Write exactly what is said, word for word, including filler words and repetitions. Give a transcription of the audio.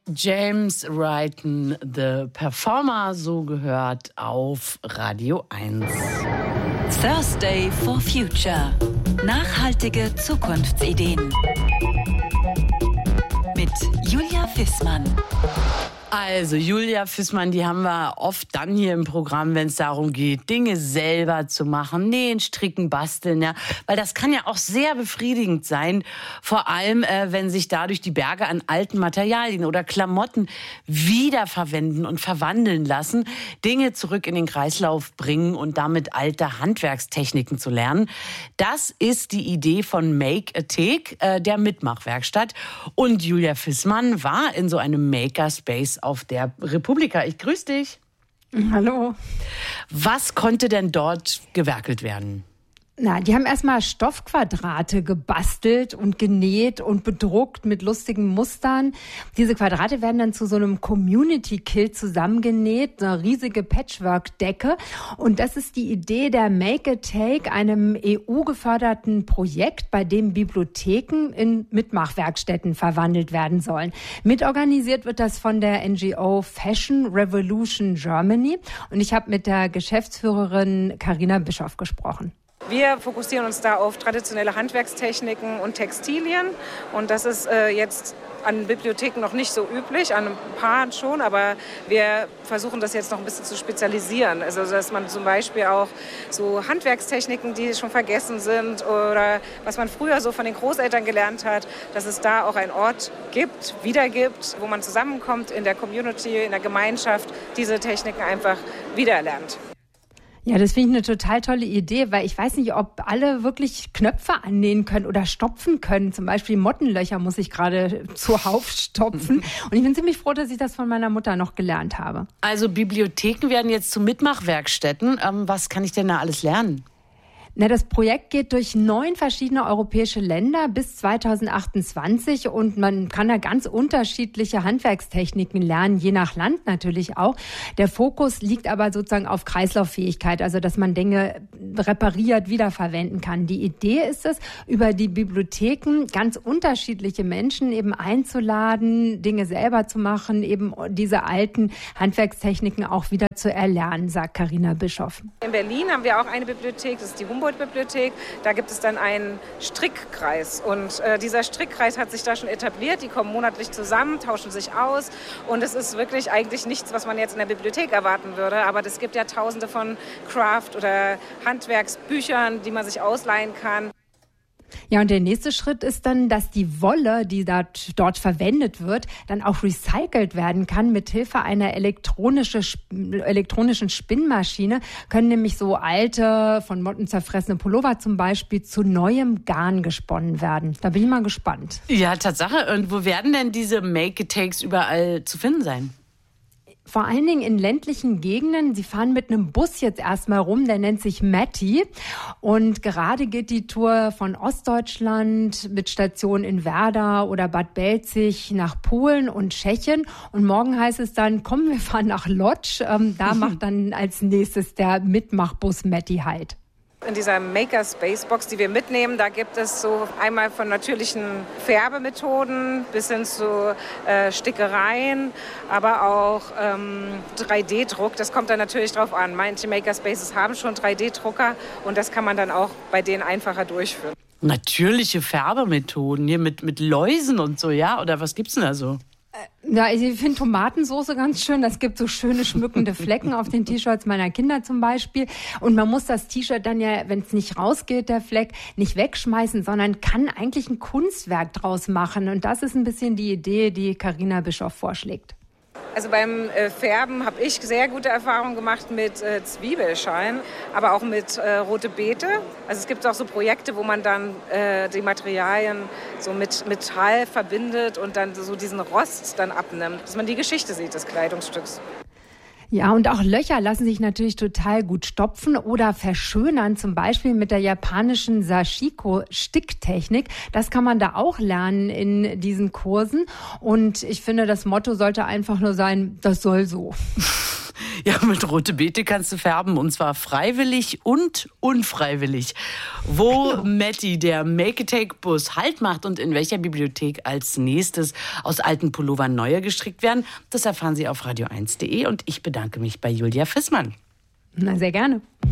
James Wrighton, The Performer, so gehört auf Radio eins. Thursday for Future. Nachhaltige Zukunftsideen. Mit Julia Fissmann. Also Julia Fissmann, die haben wir oft dann hier im Programm, wenn es darum geht, Dinge selber zu machen, nähen, stricken, basteln, ja, weil das kann ja auch sehr befriedigend sein, vor allem äh, wenn sich dadurch die Berge an alten Materialien oder Klamotten wiederverwenden und verwandeln lassen, Dinge zurück in den Kreislauf bringen und damit alte Handwerkstechniken zu lernen. Das ist die Idee von Make a Take, äh, der Mitmachwerkstatt, und Julia Fissmann war in so einem Makerspace auf der Republika. Ich grüße dich. Hallo. Was konnte denn dort gewerkelt werden? Na, die haben erstmal Stoffquadrate gebastelt und genäht und bedruckt mit lustigen Mustern. Diese Quadrate werden dann zu so einem Community-Kill zusammengenäht, eine riesige Patchwork-Decke. Und das ist die Idee der Make a Take, einem E U-geförderten Projekt, bei dem Bibliotheken in Mitmachwerkstätten verwandelt werden sollen. Mitorganisiert wird das von der N G O Fashion Revolution Germany. Und ich habe mit der Geschäftsführerin Carina Bischoff gesprochen. Wir fokussieren uns da auf traditionelle Handwerkstechniken und Textilien. Und das ist äh, jetzt an Bibliotheken noch nicht so üblich, an ein paar schon, aber wir versuchen das jetzt noch ein bisschen zu spezialisieren. Also dass man zum Beispiel auch so Handwerkstechniken, die schon vergessen sind oder was man früher so von den Großeltern gelernt hat, dass es da auch einen Ort gibt, wieder gibt, wo man zusammenkommt in der Community, in der Gemeinschaft, diese Techniken einfach wiederlernt. Ja, das finde ich eine total tolle Idee, weil ich weiß nicht, ob alle wirklich Knöpfe annähen können oder stopfen können. Zum Beispiel Mottenlöcher muss ich gerade zuhauf stopfen. Und ich bin ziemlich froh, dass ich das von meiner Mutter noch gelernt habe. Also Bibliotheken werden jetzt zu Mitmachwerkstätten. Ähm, was kann ich denn da alles lernen? Na, das Projekt geht durch neun verschiedene europäische Länder bis zweitausendachtundzwanzig und man kann da ganz unterschiedliche Handwerkstechniken lernen, je nach Land natürlich auch. Der Fokus liegt aber sozusagen auf Kreislauffähigkeit, also dass man Dinge repariert, wiederverwenden kann. Die Idee ist es, über die Bibliotheken ganz unterschiedliche Menschen eben einzuladen, Dinge selber zu machen, eben diese alten Handwerkstechniken auch wieder zu erlernen, sagt Carina Bischoff. In Berlin haben wir auch eine Bibliothek, das ist die Humboldt-Bibliothek. Da gibt es dann einen Strickkreis und äh, dieser Strickkreis hat sich da schon etabliert. Die kommen monatlich zusammen, tauschen sich aus und es ist wirklich eigentlich nichts, was man jetzt in der Bibliothek erwarten würde, aber es gibt ja tausende von Craft- oder Handwerksbüchern, die man sich ausleihen kann. Ja, und der nächste Schritt ist dann, dass die Wolle, die dort, dort verwendet wird, dann auch recycelt werden kann. Mit Hilfe einer elektronische, elektronischen Spinnmaschine können nämlich so alte, von Motten zerfressene Pullover zum Beispiel zu neuem Garn gesponnen werden. Da bin ich mal gespannt. Ja, Tatsache. Und wo werden denn diese Make-a-Takes überall zu finden sein? Vor allen Dingen in ländlichen Gegenden. Sie fahren mit einem Bus jetzt erstmal rum, der nennt sich Matti. Und gerade geht die Tour von Ostdeutschland mit Station in Werder oder Bad Belzig nach Polen und Tschechien. Und morgen heißt es dann, komm, wir fahren nach Lodz. Ähm, da macht dann als nächstes der Mitmachbus Matti halt. In dieser Makerspace-Box, die wir mitnehmen, da gibt es so einmal von natürlichen Färbemethoden bis hin zu äh, Stickereien, aber auch ähm, drei D Druck. Das kommt dann natürlich drauf an. Manche Makerspaces haben schon drei D Drucker und das kann man dann auch bei denen einfacher durchführen. Natürliche Färbemethoden hier mit, mit Läusen und so, ja? Oder was gibt's denn da so? Ja, ich finde Tomatensoße ganz schön. Das gibt so schöne schmückende Flecken auf den T-Shirts meiner Kinder zum Beispiel. Und man muss das T-Shirt dann ja, wenn es nicht rausgeht, der Fleck, nicht wegschmeißen, sondern kann eigentlich ein Kunstwerk draus machen. Und das ist ein bisschen die Idee, die Carina Bischoff vorschlägt. Also beim äh, Färben habe ich sehr gute Erfahrungen gemacht mit äh, Zwiebelschalen, aber auch mit äh, rote Beete. Also es gibt auch so Projekte, wo man dann äh, die Materialien so mit Metall verbindet und dann so diesen Rost dann abnimmt, dass man die Geschichte sieht des Kleidungsstücks. Ja, und auch Löcher lassen sich natürlich total gut stopfen oder verschönern, zum Beispiel mit der japanischen Sashiko-Sticktechnik. Das kann man da auch lernen in diesen Kursen. Und ich finde, das Motto sollte einfach nur sein, das soll so. Ja, mit rote Beete kannst du färben und zwar freiwillig und unfreiwillig. Wo Matti, der Make-A-Take-Bus, Halt macht und in welcher Bibliothek als nächstes aus alten Pullovern neue gestrickt werden, das erfahren Sie auf radio eins punkt de und ich bedanke mich bei Julia Fissmann. Na, sehr gerne.